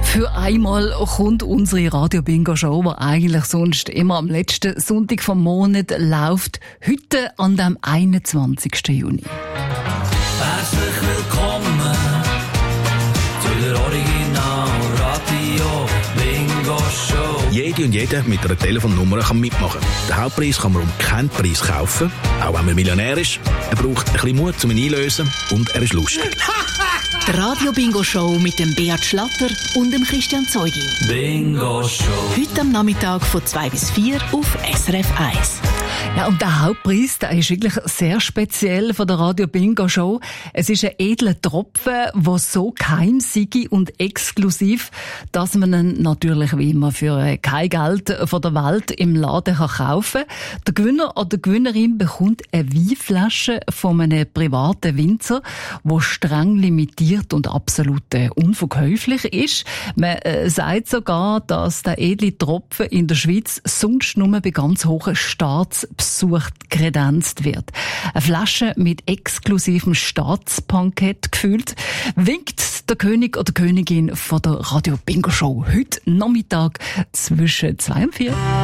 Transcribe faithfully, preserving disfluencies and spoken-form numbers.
Für einmal kommt unsere Radio-Bingo-Show, die eigentlich sonst immer am letzten Sonntag vom Monat läuft, heute an dem einundzwanzigsten Juni. Herzlich willkommen zu der Original Radio Bingo Show. Jede und jeder mit einer Telefonnummer kann mitmachen. Den Hauptpreis kann man um keinen Preis kaufen, auch wenn man Millionär ist. Er braucht ein bisschen Mut, um ihn einzulösen, und er ist lustig. Die Radio-Bingo-Show mit dem Beat Schlatter und dem Christian Zeugin. Bingo Show. Heute am Nachmittag von zwei bis vier auf S R F eins. Ja, und der Hauptpreis, der ist wirklich sehr speziell von der Radio-Bingo-Show. Es ist ein edler Tropfen, der so geheim sei und exklusiv, dass man ihn natürlich wie immer für kein Geld von der Welt im Laden kann kaufen kann. Der Gewinner oder die Gewinnerin bekommt eine Weinflasche von einem privaten Winzer, die streng limitiert und absolut äh, unverkäuflich ist. Man äh, sagt sogar, dass der edle Tropfen in der Schweiz sonst nur bei ganz hohen Staatsbesuch kredenzt wird. Eine Flasche mit exklusivem Staatsbankett gefüllt, winkt der König oder Königin von der Radio Bingo Show heute Nachmittag zwischen zwei und vier.